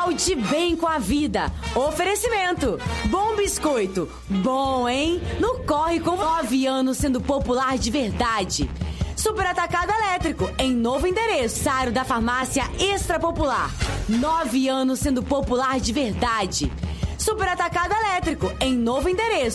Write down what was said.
Saúde bem com a vida. Oferecimento. Bom biscoito. Bom, hein? No corre com 9 anos sendo popular de verdade. Super Atacado Elétrico, em novo endereço. Sário da Farmácia Extra Popular. 9 anos sendo popular de verdade. Super Atacado Elétrico, em novo endereço.